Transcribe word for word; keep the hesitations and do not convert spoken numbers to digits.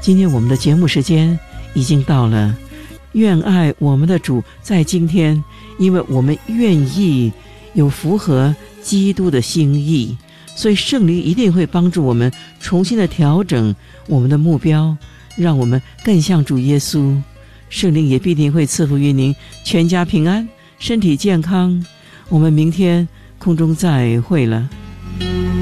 今天我们的节目时间已经到了，愿爱我们的主在今天，因为我们愿意有符合基督的心意，所以圣灵一定会帮助我们重新的调整我们的目标，让我们更像主耶稣。圣灵也必定会赐福于您全家平安，身体健康。我们明天空中再会了。